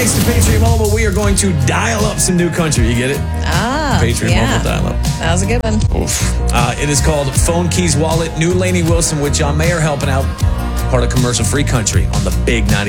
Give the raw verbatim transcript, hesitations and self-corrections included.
Thanks to Patriot Mobile, we are going to dial up some new country. You get it? Ah, Patriot yeah. Mobile dial up. That was a good one. Oof. Uh, it is called Phone Keys Wallet. New Lainey Wilson with John Mayer helping out. Part of commercial-free country on the Big ninety.